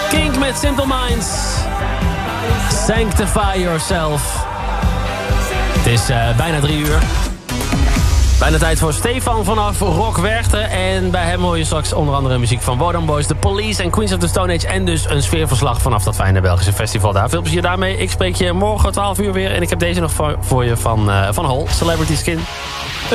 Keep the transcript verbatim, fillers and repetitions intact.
Kink met Simple Minds. Sanctify Yourself. Het is uh, bijna drie uur. Bijna tijd voor Stefan vanaf Rock Werchter. En bij hem hoor je straks onder andere muziek van Wodam Boys, The Police en Queens of the Stone Age. En dus een sfeerverslag vanaf dat fijne Belgische festival daar. Veel plezier daarmee. Ik spreek je morgen twaalf uur weer. En ik heb deze nog voor, voor je van, uh, van Hol, Celebrity Skin.